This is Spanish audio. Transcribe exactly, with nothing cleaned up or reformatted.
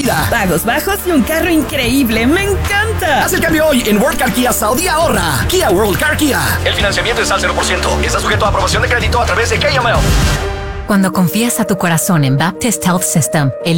vida. Pagos bajos y un carro increíble. ¡Me encanta! Haz el cambio hoy en World Car Kia Saudi y ahorra. Kia World Car Kia. El financiamiento es al cero por ciento. Está sujeto a aprobación de crédito a través de K M L. Cuando confías a tu corazón en Baptist Health System, el